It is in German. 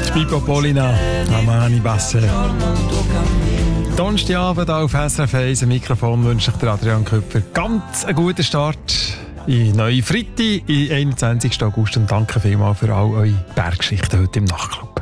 Pippo Polina, Amani Basse. Donnerstagabend auf SRF 1 am Mikrofon wünsche ich dir Adrian Küpfer ganz einen guten Start in neue Freitag, am 21. August, und danke vielmals für all eure Berggeschichten heute im Nachtclub.